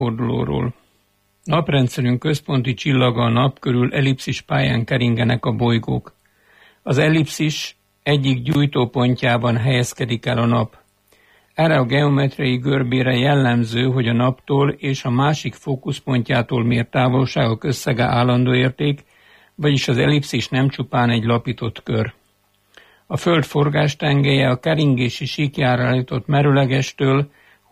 fordulóról. Naprendszerünk központi csillaga a nap körül ellipszis pályán keringenek a bolygók. Az ellipszis egyik gyújtópontjában helyezkedik el a nap. Erre a geometriai görbére jellemző, hogy a naptól és a másik fókuszpontjától mért távolságok összege állandó érték, vagyis az ellipszis nem csupán egy lapított kör. A Föld forgástengelye a keringési síkjára állított merőlegestől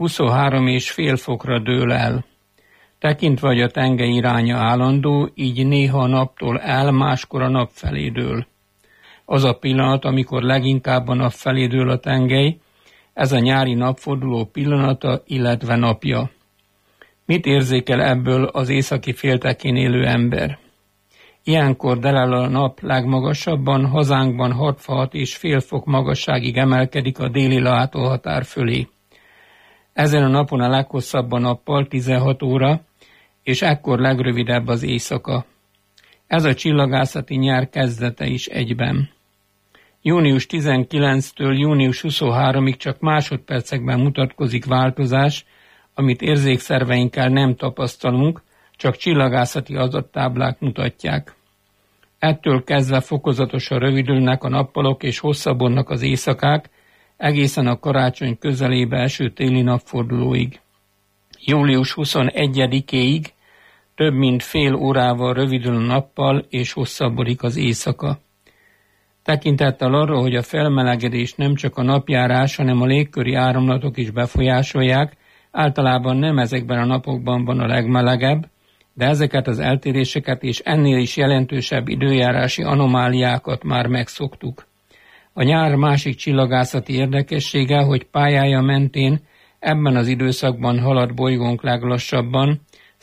23,5 fokra dől el. Tekintve, hogy a tengely iránya állandó, így néha a naptól el, máskor a nap felé dől. Az a pillanat, amikor leginkább a nap felé dől a tengely, ez a nyári napforduló pillanata, illetve napja. Mit érzékel ebből az északi féltekén élő ember? Ilyenkor del el a nap legmagasabban, hazánkban 66,5 fok magasságig emelkedik a déli látóhatár fölé. Ezen a napon a leghosszabb a nappal 16 óra, és ekkor legrövidebb az éjszaka. Ez a csillagászati nyár kezdete is egyben. Június 19-től június 23-ig csak másodpercekben mutatkozik változás, amit érzékszerveinkkel nem tapasztalunk, csak csillagászati adattáblák mutatják. Ettől kezdve fokozatosan rövidülnek a nappalok és hosszabbodnak az éjszakák, egészen a karácsony közelébe eső téli napfordulóig. Július 21-éig több mint fél órával rövidül a nappal és hosszabbodik az éjszaka. Tekintettel arra, hogy a felmelegedés nem csak a napjárás, hanem a légköri áramlatok is befolyásolják, általában nem ezekben a napokban van a legmelegebb, de ezeket az eltéréseket és ennél is jelentősebb időjárási anomáliákat már megszoktuk. A nyár másik csillagászati érdekessége, hogy pályája mentén ebben az időszakban halad bolygónk leglassabban,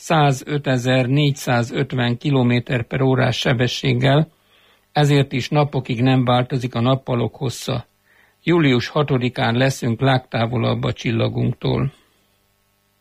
105.450 km/h sebességgel, ezért is napokig nem változik a nappalok hossza. Július 6-án leszünk legtávolabb a csillagunktól.